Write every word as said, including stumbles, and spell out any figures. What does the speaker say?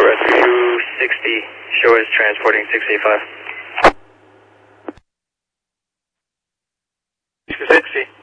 Rescue two sixty, show us transporting six eighty-five. two sixty.